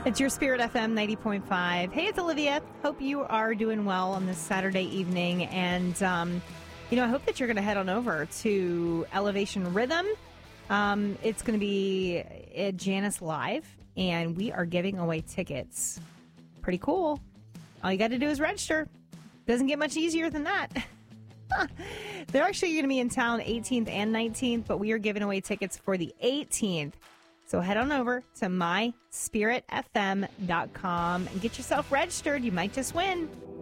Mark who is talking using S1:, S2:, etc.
S1: It's your Spirit FM 90.5. Hey, it's Olivia. Hope you are doing well on this Saturday evening. And, I hope that you're going to head on over to Elevation Rhythm. It's going to be at Janice Live, and we are giving away tickets. Pretty cool. All you got to do is register. Doesn't get much easier than that. They're actually going to be in town 18th and 19th, but we are giving away tickets for the 18th. So head on over to myspiritfm.com and get yourself registered. You might just win.